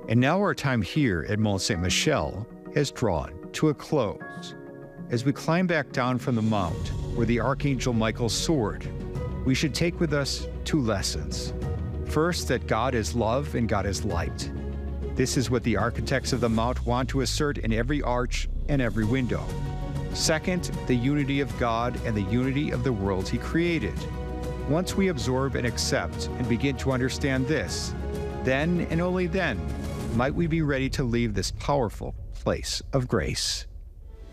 And now our time here at Mont Saint Michel has drawn to a close. As we climb back down from the mount where the Archangel Michael soared, we should take with us two lessons. First, that God is love and God is light. This is what the architects of the Mount want to assert in every arch and every window. Second, the unity of God and the unity of the world He created. Once we absorb and accept and begin to understand this, then and only then might we be ready to leave this powerful place of grace.